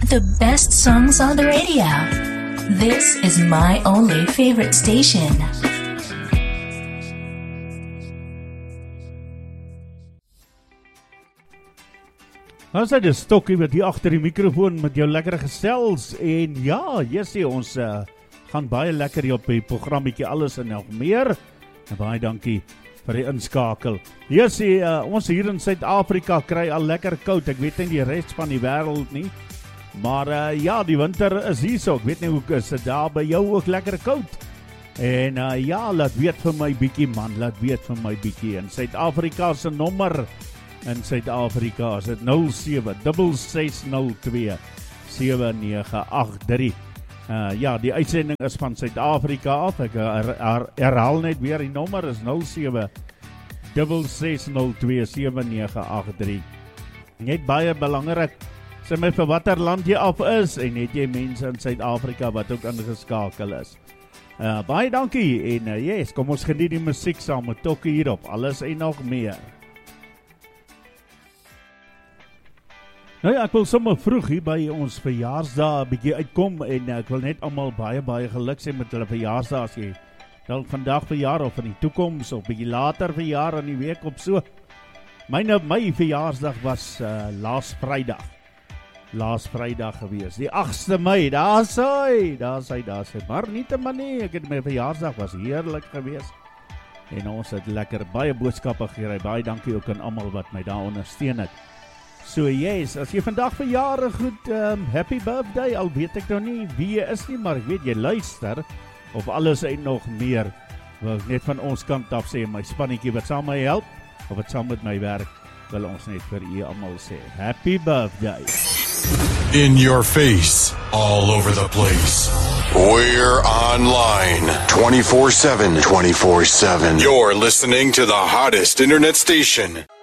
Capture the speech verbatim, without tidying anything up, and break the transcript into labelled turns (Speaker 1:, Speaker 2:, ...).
Speaker 1: The best songs on the radio. This is my only favorite station.
Speaker 2: Ons het 'n stokkie wat hier agter die mikrofoon met jou lekker gesels en ja, Jessie, ons uh, gaan baie lekker hier op die programmetjie alles en nog meer. En baie dankie vir die inskakel. Jessie, uh, ons hier in Suid-Afrika kry al lekker koud. Ek weet nie die res van die wêreld nie. Maar uh, ja, die winter is hier so. Ek weet nie hoe is dit daar by jou ook lekker koud. En uh, ja, laat weet vir my bietjie man, laat weet vir my bietjie. In Suid-Afrika se nommer in Suid-Afrika is dit nul sewe ses ses nul twee sewe nege agt drie. Uh, ja, die uitsending is van Suid-Afrika af. Ek her, her, herhaal net weer, die nommer is nul sewe ses ses nul twee sewe nege agt drie. Net baie belangrik, sê my vir watter land jy af is en het jy mense in Suid-Afrika wat ook ingeskakel is. Uh, baie dankie en uh, yes, kom ons geniet die musiek saam met Tokkie hierop, alles en nog meer. Nou ja, ek wil sommer vroeg hier by ons verjaarsdag 'n bietjie uitkom en ek wil net almal baie baie geluk sê met hulle verjaarsdag as jy dalk vandag verjaar of in die toekoms of bietjie later verjaar in die week op so. Myne my verjaarsdag was uh, laas Vrydag. Laas Vrydag gewees. Die agste Mei, daar's hy, daar's hy, daar's hy. Maar nie te manie, ek het my verjaarsdag was heerlik gewees. En ons het lekker baie boodskappe gekry. Baie dankie ook aan almal wat my daar ondersteun het. So yes, as jy vandag verjaar, goed, um, happy birthday, al weet ek nou nie wie jy is nie, maar ek weet jy luister, of alles en nog meer, wil ek net van ons kant af sê, my spannetjie wat saam my help, of wat saam met my werk, wil ons net vir u almal sê, happy birthday.
Speaker 3: In your face, all over the place. We're online twenty-four seven, twenty-four seven. You're listening to the hottest internet station.